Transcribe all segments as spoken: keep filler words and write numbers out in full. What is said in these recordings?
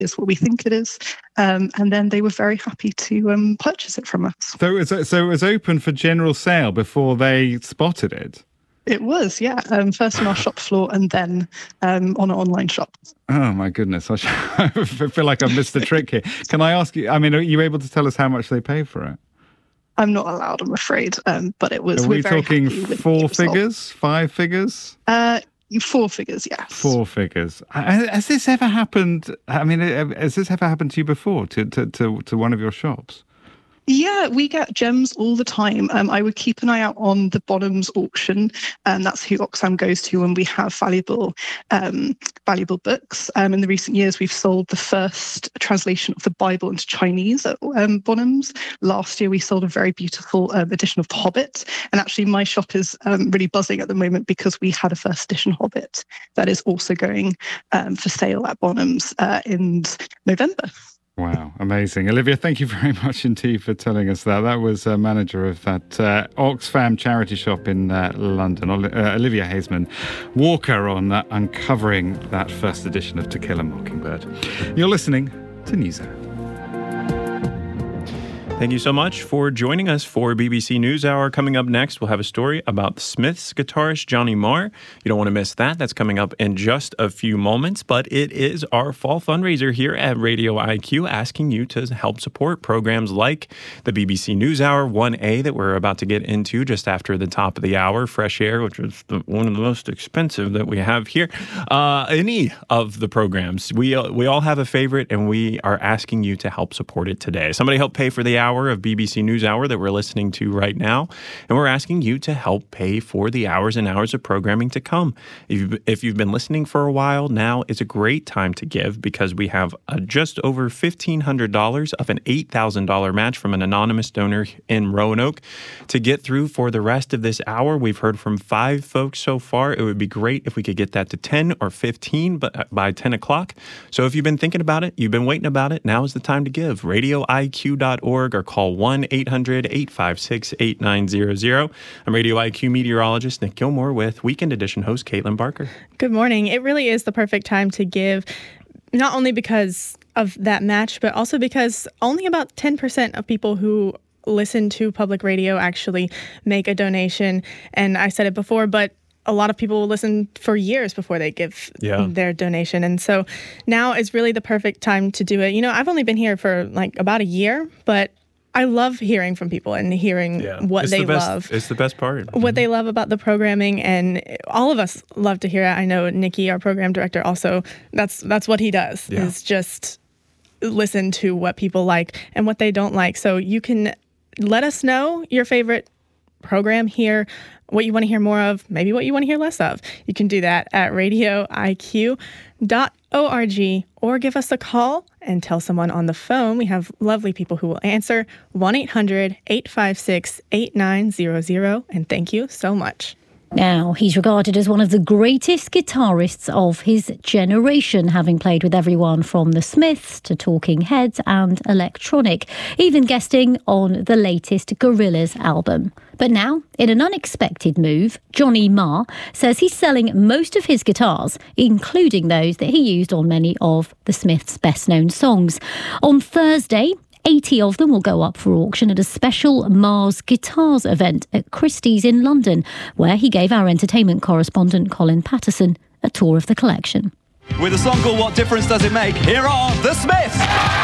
is what we think it is. Um, and then they were very happy to um, purchase it from us. So it, was, so it was open for general sale before they spotted it? It was, yeah. Um, first on our shop floor and then um, on an online shop. Oh, my goodness. I, I feel like I've missed the trick here. Can I ask you, I mean, are you able to tell us how much they paid for it? I'm not allowed, I'm afraid. Um, but it was. Are we talking four figures, five figures? Uh, four figures, yes. Four figures. Has this ever happened? I mean, has this ever happened to you before, to to to, to one of your shops? Yeah, we get gems all the time. Um, I would keep an eye out on the Bonhams auction, and that's who Oxfam goes to when we have valuable, um, valuable books. Um, in the recent years, we've sold the first translation of the Bible into Chinese at um, Bonhams. Last year, we sold a very beautiful um, edition of The Hobbit, and actually, my shop is um, really buzzing at the moment because we had a first edition Hobbit that is also going um, for sale at Bonhams uh, in November. Wow, amazing. Olivia, thank you very much indeed for telling us that. That was a manager of that uh, Oxfam charity shop in uh, London, uh, Olivia Hazeman Walker, on uh, uncovering that first edition of To Kill a Mockingbird. You're listening to NewsHour. Thank you so much for joining us for B B C NewsHour. Coming up next, we'll have a story about the Smiths guitarist Johnny Marr. You don't want to miss that. That's coming up in just a few moments. But it is our fall fundraiser here at Radio I Q, asking you to help support programs like the B B C NewsHour one A that we're about to get into just after the top of the hour, Fresh Air, which is the, one of the most expensive that we have here. Uh, any of the programs. We, uh, we all have a favorite, and we are asking you to help support it today. Somebody help pay for the hour of B B C NewsHour that we're listening to right now, and we're asking you to help pay for the hours and hours of programming to come. If you've, if you've been listening for a while, now is a great time to give, because we have a just over fifteen hundred dollars of an eight thousand dollars match from an anonymous donor in Roanoke to get through for the rest of this hour. We've heard from five folks so far. It would be great if we could get that to ten or fifteen but by ten o'clock. So if you've been thinking about it, you've been waiting about it, now is the time to give. radio I Q dot org or call one eight hundred eight five six eight nine zero zero. I'm Radio I Q meteorologist Nick Gilmore with Weekend Edition host Caitlin Barker. Good morning. It really is the perfect time to give, not only because of that match, but also because only about ten percent of people who listen to public radio actually make a donation. And I said it before, but a lot of people will listen for years before they give yeah. their donation. And so now is really the perfect time to do it. You know, I've only been here for like about a year, but I love hearing from people and hearing yeah. what it's they the best, love. It's the best part. What mm-hmm. they love about the programming, and all of us love to hear it. I know Nikki, our program director, also, that's that's what he does, yeah. is just listen to what people like and what they don't like. So you can let us know your favorite program here, what you want to hear more of, maybe what you want to hear less of. You can do that at radio I Q dot org or give us a call and tell someone on the phone. We have lovely people who will answer, one eight hundred eight five six eight nine zero zero. And thank you so much. Now, he's regarded as one of the greatest guitarists of his generation, having played with everyone from the Smiths to Talking Heads and Electronic, even guesting on the latest Gorillaz album. But now, in an unexpected move, Johnny Marr says he's selling most of his guitars, including those that he used on many of the Smiths' best-known songs. On Thursday, eighty of them will go up for auction at a special Mars Guitars event at Christie's in London, where he gave our entertainment correspondent Colin Patterson a tour of the collection. With a song called What Difference Does It Make, here are the Smiths!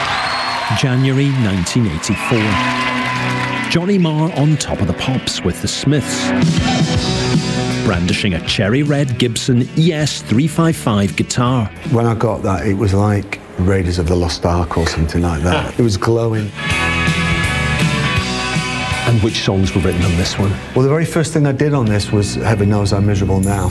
January nineteen eighty-four. Johnny Marr on top of the pops with the Smiths, brandishing a cherry red Gibson E S three fifty-five guitar. When I got that, it was like Raiders of the Lost Ark or something like that. It was glowing. And which songs were written on this one? Well, the very first thing I did on this was Heaven Knows I'm Miserable Now.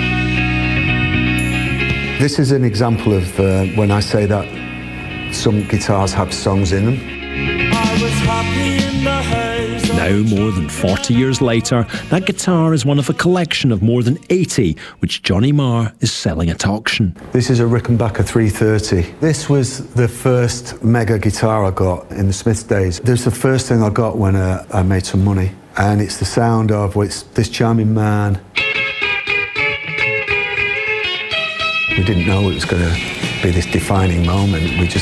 This is an example of uh, when I say that some guitars have songs in them. I was happy in the house. Now, more than forty years later, that guitar is one of a collection of more than eighty, which Johnny Marr is selling at auction. This is a Rickenbacker three thirty. This was the first mega guitar I got in the Smiths days. This was the first thing I got when uh, I made some money. And it's the sound of well, it's this charming man. We didn't know it was going to be this defining moment. We just